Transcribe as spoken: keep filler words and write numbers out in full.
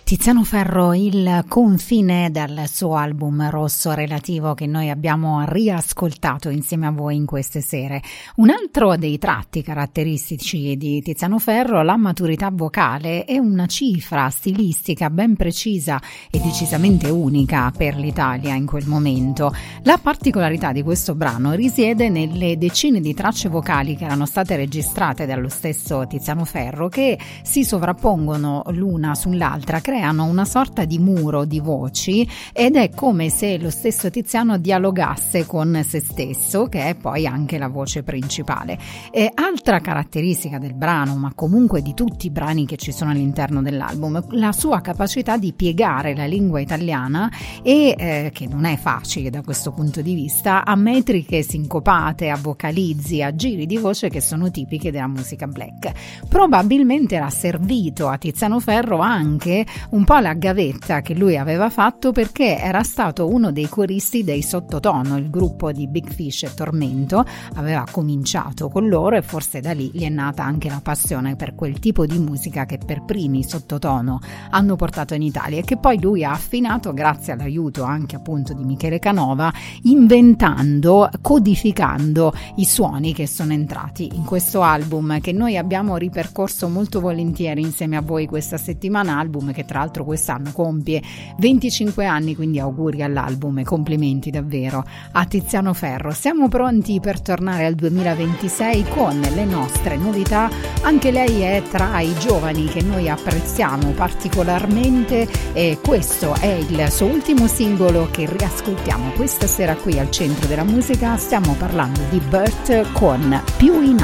Tiziano Ferro, Il confine, dal suo album Rosso Relativo che noi abbiamo riascoltato insieme a voi in queste sere. Un altro dei tratti caratteristici di Tiziano Ferro, la maturità vocale, è una cifra stilistica ben precisa e decisamente unica per l'Italia in quel momento. La particolarità di questo brano risiede nelle decine di tracce vocali che erano state registrate dallo stesso Tiziano Ferro, che si sovrappongono l'una sull'altra, creando creano una sorta di muro di voci, ed è come se lo stesso Tiziano dialogasse con se stesso, che è poi anche la voce principale. E altra caratteristica del brano, ma comunque di tutti i brani che ci sono all'interno dell'album, la sua capacità di piegare la lingua italiana, e eh, che non è facile da questo punto di vista, a metriche sincopate, a vocalizzi, a giri di voce che sono tipiche della musica black. Probabilmente era servito a Tiziano Ferro anche un po' la gavetta che lui aveva fatto, perché era stato uno dei coristi dei Sottotono, il gruppo di Big Fish e Tormento. Aveva cominciato con loro e forse da lì gli è nata anche la passione per quel tipo di musica che per primi Sottotono hanno portato in Italia, e che poi lui ha affinato grazie all'aiuto anche appunto di Michele Canova, inventando, codificando i suoni che sono entrati in questo album che noi abbiamo ripercorso molto volentieri insieme a voi questa settimana, album che tra l'altro quest'anno compie venticinque anni, quindi auguri all'album e complimenti davvero a Tiziano Ferro. Siamo pronti per tornare al duemilaventisei con le nostre novità. Anche lei è tra i giovani che noi apprezziamo particolarmente, e questo è il suo ultimo singolo che riascoltiamo questa sera qui al Centro della Musica. Stiamo parlando di Bert con Più in